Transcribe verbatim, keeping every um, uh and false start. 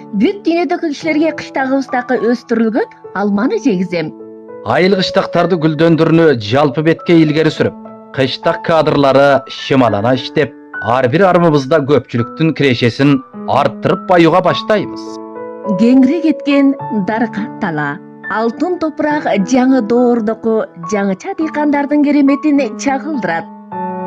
бүт дүйнөдөгү кишилерге кыштагыбыздагы өстүрүлгөн алманы жегизем. Айыл кыштактарды гүлдөндүрүүнү жалпы бетке илгери сүрүп, кыштак кадрлары шымалана иштеп, ар бир армыбызда көпчүлүктүн кирешесин арттырып баюуга баштайбыз. Кеңири кеткен даркат тала, алтын топурак жаңы доордоку жаңыча дыйкандардын кереметин чагылдырат.